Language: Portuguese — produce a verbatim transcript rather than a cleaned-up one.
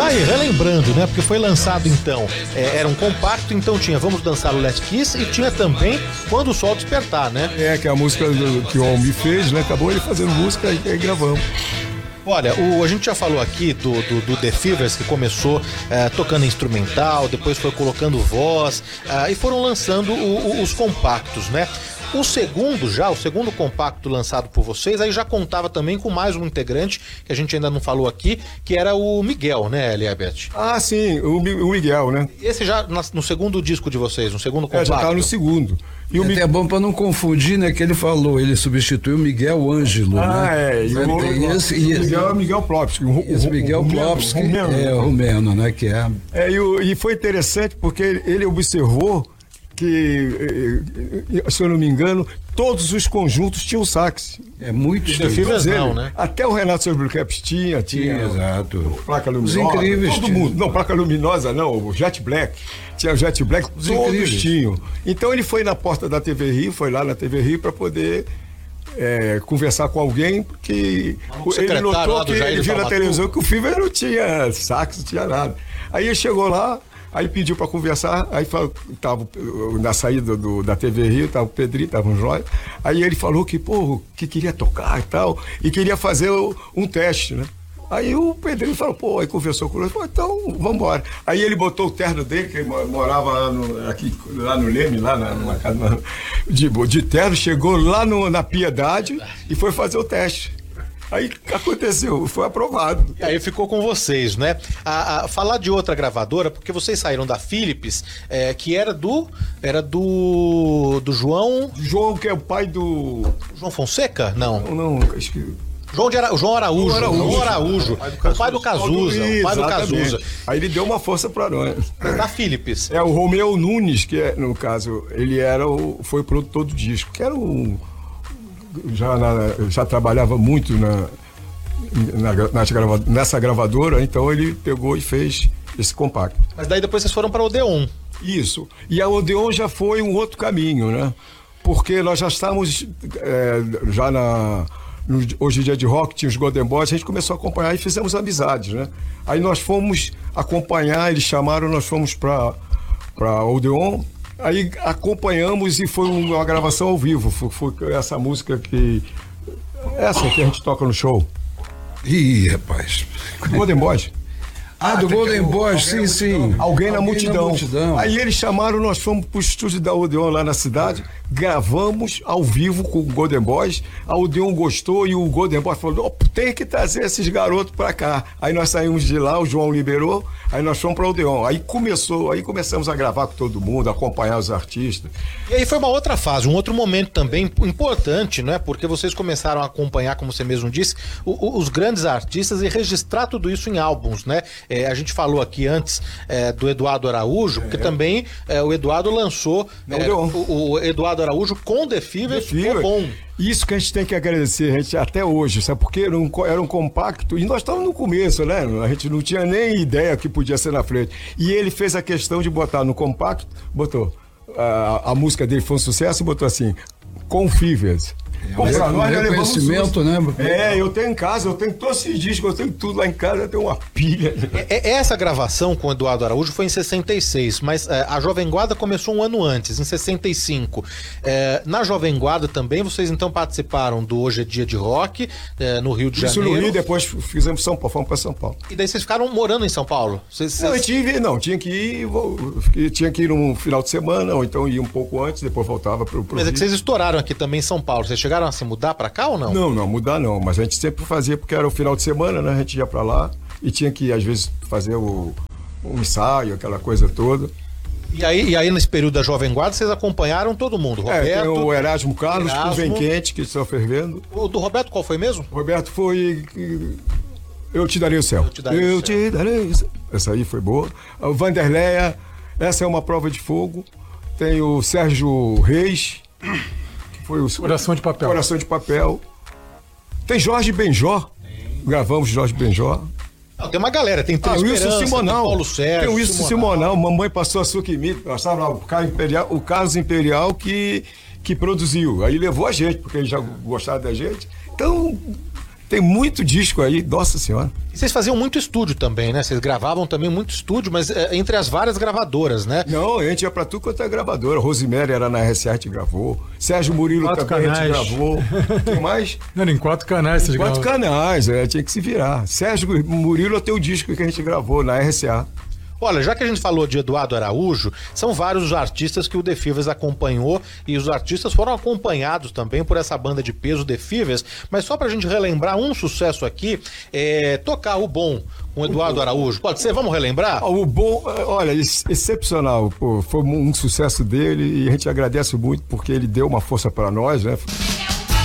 Tá aí, relembrando, né? Porque foi lançado então, é, era um compacto, então tinha Vamos Dançar o Last Kiss e tinha também Quando o Sol Despertar, né? É, que é a música do, que o Almir fez, né? Acabou ele fazendo música e aí gravamos. Olha, o, a gente já falou aqui do, do, do The Fevers, que começou é, tocando instrumental, depois foi colocando voz, é, e foram lançando o, o, os compactos, né? O segundo já, o segundo compacto lançado por vocês, aí já contava também com mais um integrante, que a gente ainda não falou aqui, que era o Miguel, né, Eliabeth? Ah, sim, o, o Miguel, né? Esse já no segundo disco de vocês, no segundo compacto. É, já estava no segundo. E o é Mig... até bom para não confundir, né, que ele falou, ele substituiu o Miguel Ângelo, ah, né? Ah, é, e o, tem esse, o e Miguel é o Miguel Plopski. O, esse Miguel Plopski é o rumeno, né, que é... é e, o, e foi interessante porque ele observou que, se eu não me engano, todos os conjuntos tinham sax. É muito difícil, não, né? Até o Renato Sobrecaps tinha, tinha. Sim, exato. Placa luminosa. Os incríveis. Todo mundo. Não, placa luminosa não, o Jet Black. Tinha o Jet Black, os todos incríveis. Tinham. Então ele foi na porta da T V Rio, foi lá na T V Rio para poder é, conversar com alguém, porque ele notou que ele viu na televisão que o Fever não tinha sax, não tinha nada. Aí ele chegou lá, aí pediu para conversar, aí falou, tava na saída do, da T V Rio, tava o Pedrinho, tava um Jóia, aí ele falou que, pô, que queria tocar e tal, e queria fazer um teste, né? Aí o Pedrinho falou, pô, aí conversou com ele, falou, então, vamos embora. Aí ele botou o terno dele, que ele morava lá no, aqui, lá no Leme, lá na, numa casa de, de terno, chegou lá no, na Piedade e foi fazer o teste. Aí aconteceu, foi aprovado. E aí ficou com vocês, né? A, a, falar de outra gravadora, porque vocês saíram da Philips, é, que era do. Era do. Do João. João, que é o pai do. João Fonseca? Não. Não, não, acho que. João, de Ara... João Araújo. João Araújo. João Araújo. O pai do Cazuza. O pai do Cazuza. Aí ele deu uma força pra nós. Da Philips. É, o Romeu Nunes, que é, no caso, ele era o, foi produtor do disco, que era um. Já, na, já trabalhava muito na, na, nas grava, nessa gravadora, então ele pegou e fez esse compacto. Mas daí depois vocês foram para a Odeon. Isso. E a Odeon já foi um outro caminho, né? Porque nós já estávamos é, já na... No, hoje em dia de rock, tinha os Golden Boys, a gente começou a acompanhar e fizemos amizades, né? Aí nós fomos acompanhar, eles chamaram, nós fomos para para Odeon. Aí acompanhamos e foi uma gravação ao vivo. Foi, foi essa música que. Essa que a gente toca no show. Ih, rapaz. Golden Boys. Ah, do Golden Boys, sim, sim. Alguém na multidão. na multidão. Aí eles chamaram, nós fomos pro estúdio da Odeon lá na cidade, gravamos ao vivo com o Golden Boys. A Odeon gostou e o Golden Boys falou: oh, tem que trazer esses garotos pra cá. Aí nós saímos de lá, o João liberou, aí nós fomos pra Odeon. Aí começou, aí começamos a gravar com todo mundo, acompanhar os artistas. E aí foi uma outra fase, um outro momento também importante, né? Porque vocês começaram a acompanhar, como você mesmo disse, o, o, os grandes artistas e registrar tudo isso em álbuns, né? É, a gente falou aqui antes é, do Eduardo Araújo, porque é. também é, o Eduardo lançou é, o, o Eduardo Araújo com The Fevers, ficou bom. Isso que a gente tem que agradecer, a gente, até hoje, sabe? Porque era um, era um compacto, e nós estávamos no começo, né? A gente não tinha nem ideia que podia ser na frente. E ele fez a questão de botar no compacto, botou, a, a música dele foi um sucesso e botou assim, com Fevers. Pô, é, pra nós, reconhecimento, né? É, eu tenho em casa, eu tenho todos esses discos, eu tenho tudo lá em casa, eu tenho uma pilha. É, essa gravação com o Eduardo Araújo foi em sessenta e seis, mas é, a Jovem Guarda começou um ano antes, em sessenta e cinco. É, na Jovem Guarda também, vocês então participaram do Hoje é Dia de Rock, é, no Rio de Isso Janeiro. Isso no Rio, depois fizemos São Paulo, fomos para São Paulo. E daí vocês ficaram morando em São Paulo? Vocês, vocês... Não, eu tive, não, tinha que ir, tinha que ir no final de semana, ou então ia um pouco antes, depois voltava para o Rio. Mas é que vocês estouraram aqui também em São Paulo, vocês chegaram a se mudar para cá ou não? Não, não, mudar não, mas a gente sempre fazia, porque era o final de semana, né? A gente ia para lá e tinha que, às vezes, fazer o, um ensaio, aquela coisa toda. E aí, e aí, nesse período da Jovem Guarda, vocês acompanharam todo mundo? Roberto, é, tem o Erasmo Carlos, Erasmo, o Vem Quente, que está fervendo. O do Roberto qual foi mesmo? O Roberto foi... Eu Te Darei o Céu. Eu Te Darei, Eu o, céu. Te darei o Céu. Essa aí foi boa. O Vanderleia, essa é uma prova de fogo. Tem o Sérgio Reis, que foi o... Coração de Papel. Coração de Papel. Tem Jorge Benjó. Tem. Gravamos Jorge Benjó. Não, tem uma galera, tem Três ah, Wilson Simonal. Tem Paulo Sérgio. Tem o Wilson Simonal. Simonal. Mamãe Passou Açúcar em Mim. Nós estávamos lá, o Carlos Imperial, o Carlos Imperial que, que produziu. Aí levou a gente, porque ele já gostava da gente. Então, Tem muito disco aí, nossa senhora. E vocês faziam muito estúdio também, né? Vocês gravavam também muito estúdio, mas é, entre as várias gravadoras, né? Não, a gente ia pra tudo quanto é gravadora. Rosemary era na R C A, a gente gravou. Sérgio Murilo Quatro também canais. a gente gravou. Tem mais? Não, em quatro canais vocês Quatro gravavam. canais, é, tinha que se virar. Sérgio Murilo tem o disco que a gente gravou na R C A. Olha, já que a gente falou de Eduardo Araújo, são vários os artistas que o The Fevers acompanhou e os artistas foram acompanhados também por essa banda de peso The Fevers, mas só pra gente relembrar um sucesso aqui, é tocar o bom com Eduardo Araújo. Pode ser? Vamos relembrar? O bom, olha, ex- excepcional, pô, foi um sucesso dele e a gente agradece muito porque ele deu uma força para nós, né?